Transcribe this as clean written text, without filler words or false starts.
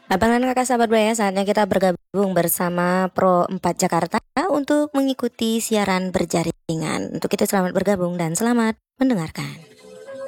Lapangan Kakak Sahabat Buaya, saatnya kita bergabung bersama Pro 4 Jakarta untuk mengikuti siaran berjaringan. Untuk itu selamat bergabung dan selamat mendengarkan.